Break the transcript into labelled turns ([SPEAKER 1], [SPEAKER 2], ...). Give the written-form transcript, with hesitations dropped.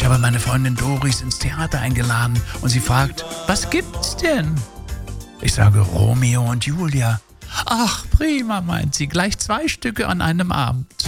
[SPEAKER 1] habe meine Freundin Doris ins Theater eingeladen und sie fragt, was gibt's denn? Ich sage, Romeo und Julia. Ach, prima, meint sie, gleich 2 Stücke an einem Abend.